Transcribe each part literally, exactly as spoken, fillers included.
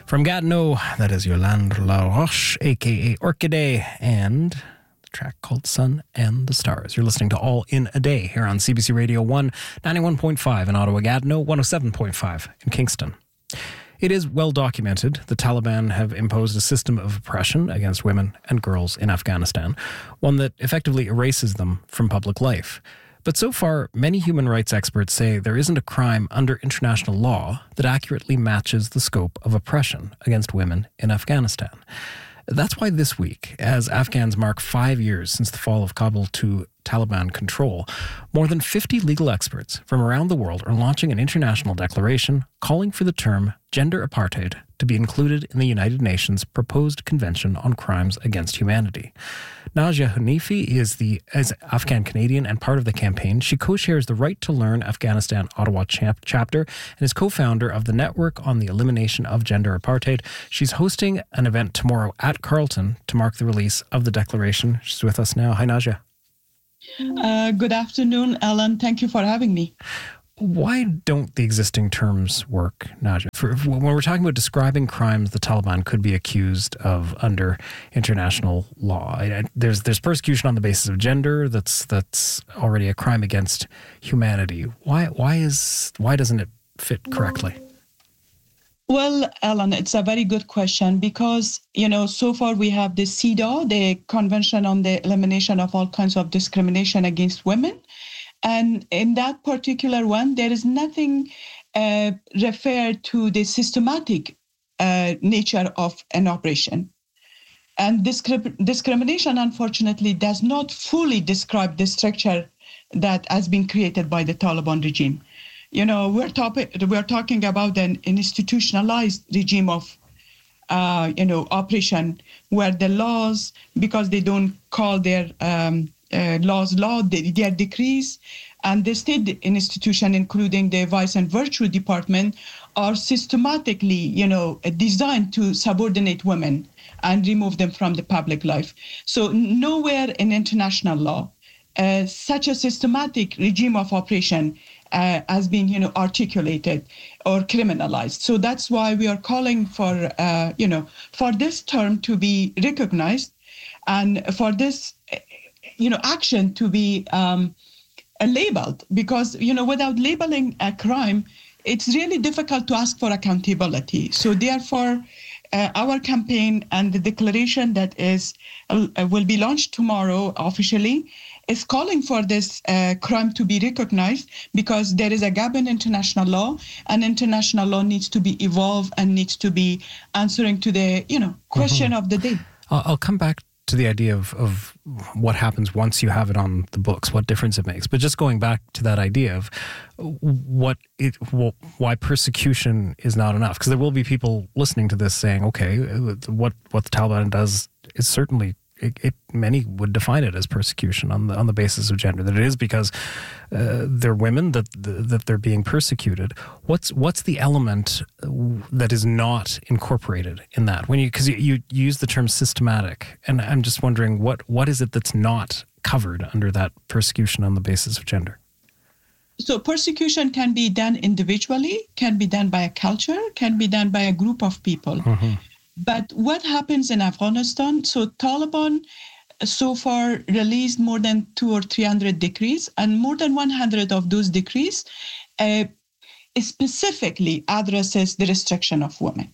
From Gatineau, that is Yolande La Roche, a k a. Orchidée, and the track called Sun and the Stars. You're listening to All in a Day here on C B C Radio one, ninety-one point five in Ottawa-Gatineau, one oh seven point five in Kingston. It is well documented the Taliban have imposed a system of oppression against women and girls in Afghanistan, one that effectively erases them from public life. But so far, many human rights experts say there isn't a crime under international law that accurately matches the scope of oppression against women in Afghanistan. That's why this week, as Afghans mark five years since the fall of Kabul to Taliban control, more than fifty legal experts from around the world are launching an international declaration calling for the term gender apartheid to be included in the United Nations proposed Convention on Crimes Against Humanity. Najah Hanifi is the is Afghan-Canadian and part of the campaign. She co-chairs the Right to Learn Afghanistan Ottawa chap- chapter and is co-founder of the Network on the Elimination of Gender Apartheid. She's hosting an event tomorrow at Carleton to mark the release of the declaration. She's with us now. Hi, Najah. Uh, good afternoon, Alan. Thank you for having me. Why don't the existing terms work, Najah? For, when we're talking about describing crimes the Taliban could be accused of under international law, I, I, there's there's persecution on the basis of gender. That's that's already a crime against humanity. Why why is why doesn't it fit correctly? Well, Alan, it's a very good question because, you know, so far we have the C E D A W, the Convention on the Elimination of All Kinds of Discrimination Against Women. And in that particular one, there is nothing uh, referred to the systematic uh, nature of an operation. And discri- discrimination, unfortunately, does not fully describe the structure that has been created by the Taliban regime. You know, we're, top- we're talking about an institutionalized regime of, uh, you know, operation where the laws, because they don't call their um, uh, laws law, they, they are decrees, and the state institution, including the Vice and Virtue Department, are systematically, you know, designed to subordinate women and remove them from the public life. So nowhere in international law, uh, such a systematic regime of operation Uh, has been, you know, articulated or criminalized. So that's why we are calling for, uh, you know, for this term to be recognized and for this, you know, action to be um, labeled. Because, you know, without labeling a crime, it's really difficult to ask for accountability. So therefore, uh, our campaign and the declaration that is uh, will be launched tomorrow officially is calling for this uh, crime to be recognized because there is a gap in international law, and international law needs to be evolved and needs to be answering to the, you know, question mm-hmm. of the day. I'll, I'll come back to the idea of, of what happens once you have it on the books, what difference it makes. But just going back to that idea of what it, well, why persecution is not enough, because there will be people listening to this saying, okay, what what the Taliban does is certainly It, it many would define it as persecution on the on the basis of gender. That it is because uh, they're women that that they're being persecuted. What's what's the element that is not incorporated in that? When you because you, you use the term systematic, and I'm just wondering what what is it that's not covered under that persecution on the basis of gender? So persecution can be done individually, can be done by a culture, can be done by a group of people. Mm-hmm. But what happens in Afghanistan? So Taliban so far released more than two or three hundred decrees, and more than one hundred of those decrees uh, specifically addresses the restriction of women.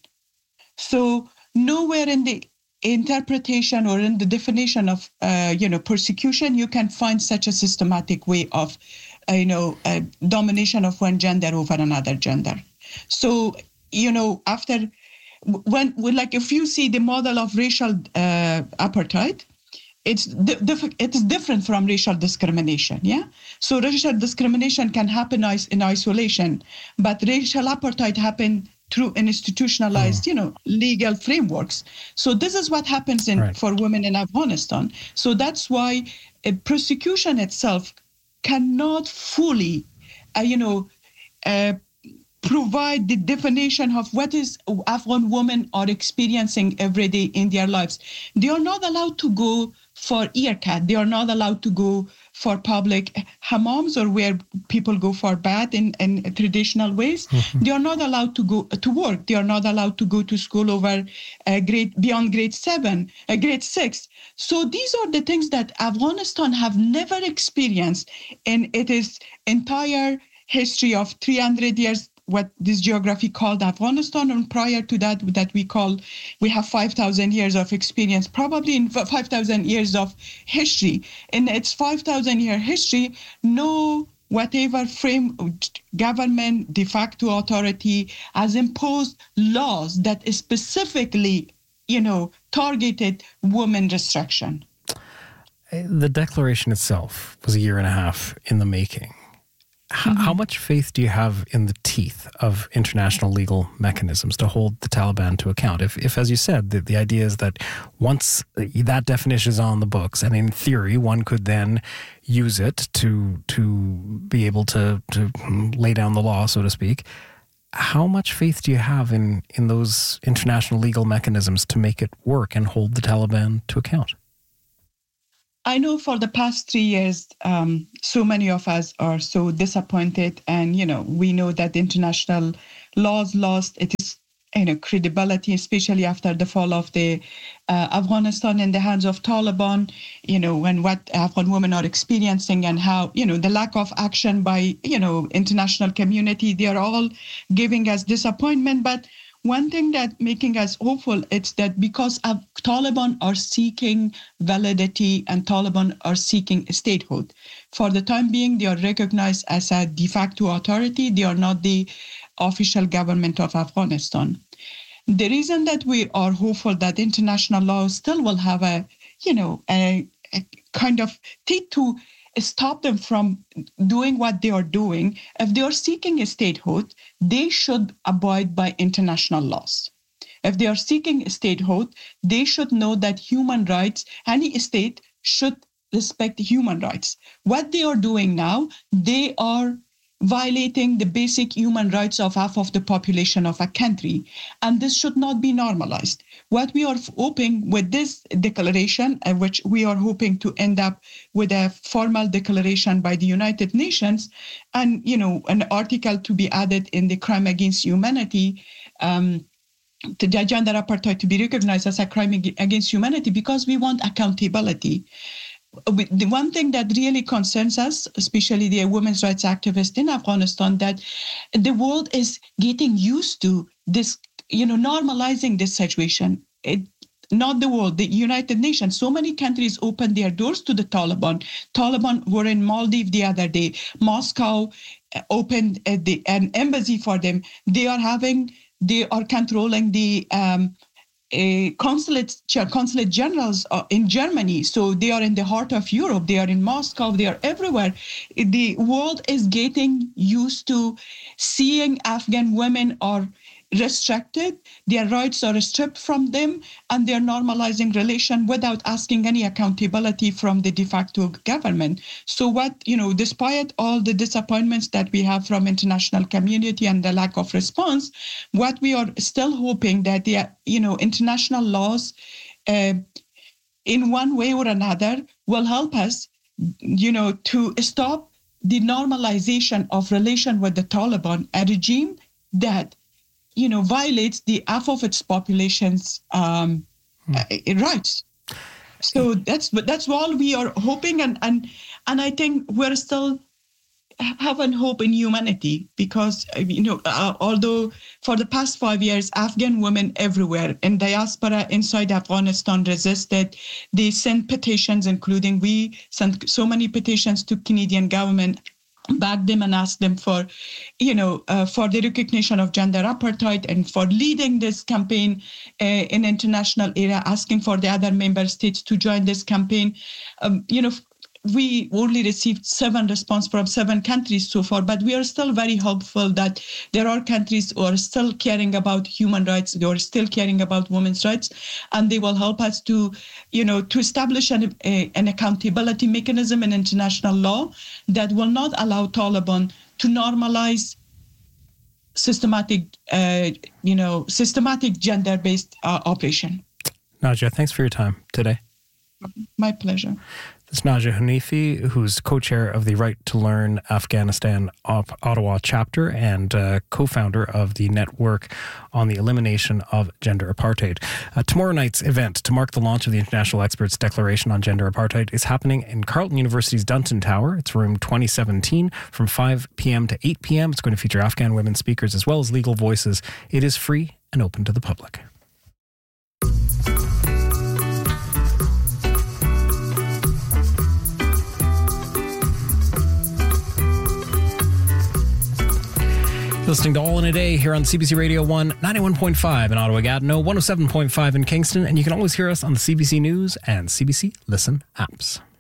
So nowhere in the interpretation or in the definition of uh, you know persecution you can find such a systematic way of uh, you know uh, domination of one gender over another gender. So you know after. When, when, like, if you see the model of racial uh, apartheid, it's di- it's different from racial discrimination, yeah? So racial discrimination can happen in isolation, but racial apartheid happen through institutionalized, mm. you know, legal frameworks. So this is what happens in right. for women in Afghanistan. So that's why uh, persecution itself cannot fully, uh, you know, uh, provide the definition of what is Afghan women are experiencing every day in their lives. They are not allowed to go for ear cut. They are not allowed to go for public hammams or where people go for bath in, in traditional ways. Mm-hmm. They are not allowed to go to work. They are not allowed to go to school over uh, grade beyond grade seven, uh, grade six. So these are the things that Afghanistan have never experienced in it is entire history of three hundred years, what this geography called Afghanistan, and prior to that, that we call, we have five thousand years of experience, probably in five thousand years of history. In its five thousand year history, no whatever frame government, de facto authority has imposed laws that specifically, you know, targeted women restriction. The declaration itself was a year and a half in the making. How, mm-hmm. how much faith do you have in the teeth of international legal mechanisms to hold the Taliban to account? If, if as you said, the, the idea is that once that definition is on the books, and in theory, one could then use it to to be able to, to lay down the law, so to speak, how much faith do you have in, in those international legal mechanisms to make it work and hold the Taliban to account? I know for the past three years, um, so many of us are so disappointed. And, you know, we know that international laws lost its, you know, credibility, especially after the fall of the uh, Afghanistan in the hands of Taliban, you know, and what Afghan women are experiencing and how, you know, the lack of action by, you know, international community, they are all giving us disappointment. But one thing that making us hopeful is that because of Taliban are seeking validity and Taliban are seeking statehood. For the time being, they are recognized as a de facto authority. They are not the official government of Afghanistan. The reason that we are hopeful that international law still will have a, you know, a, a kind of teeth to stop them from doing what they are doing. If they are seeking a statehood, they should abide by international laws. If they are seeking a statehood, they should know that human rights, any state should respect human rights. What they are doing now, they are violating the basic human rights of half of the population of a country. And this should not be normalized. What we are hoping with this declaration, uh, which we are hoping to end up with a formal declaration by the United Nations, and, you know, an article to be added in the crime against humanity, um, the gender apartheid to be recognized as a crime against humanity, because we want accountability. The one thing that really concerns us, especially the women's rights activists in Afghanistan, that the world is getting used to this, you know, normalizing this situation. It, not the world, the United Nations. So many countries opened their doors to the Taliban. Taliban were in Maldives the other day. Moscow opened a, the, an embassy for them. They are having, they are controlling the um, A consulate, consulate generals in Germany. So they are in the heart of Europe. They are in Moscow. They are everywhere. The world is getting used to seeing Afghan women are restricted, their rights are stripped from them, and they're normalizing relation without asking any accountability from the de facto government. So what, you know, despite all the disappointments that we have from international community and the lack of response, what we are still hoping that the, you know, international laws uh, in one way or another will help us, you know, to stop the normalization of relation with the Taliban, a regime that, you know, violates the half of its population's um, hmm. uh, rights. So that's that's all we are hoping, and and and I think we're still having hope in humanity, because, you know, uh, although for the past five years, Afghan women everywhere in diaspora inside Afghanistan resisted. They sent petitions, including we sent so many petitions to Canadian government, back them and ask them for, you know, uh, for the recognition of gender apartheid, and for leading this campaign uh, in international area, asking for the other member states to join this campaign. Um, you know, we only received seven response from seven countries so far, but we are still very hopeful that there are countries who are still caring about human rights, they are still caring about women's rights, and they will help us to, you know, to establish an, a, an accountability mechanism in international law that will not allow Taliban to normalize systematic, uh, you know, systematic gender-based uh, operation. Najah, thanks for your time today. My pleasure. It's Naja Hanifi, who's co-chair of the Right to Learn Afghanistan Ottawa chapter and uh, co-founder of the Network on the Elimination of Gender Apartheid. Uh, tomorrow night's event to mark the launch of the International Experts Declaration on Gender Apartheid is happening in Carleton University's Dunton Tower. It's room twenty seventeen from five p.m. to eight p.m. It's going to feature Afghan women speakers as well as legal voices. It is free and open to the public. Listening to All in a Day here on C B C Radio one, ninety-one point five in Ottawa-Gatineau, one oh seven point five in Kingston, and you can always hear us on the C B C News and C B C Listen apps.